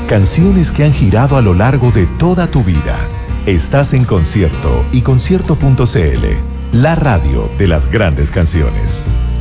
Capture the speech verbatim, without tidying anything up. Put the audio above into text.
Canciones que han girado a lo largo de toda tu vida. Estás en Concierto y concierto punto c l, la radio de las grandes canciones.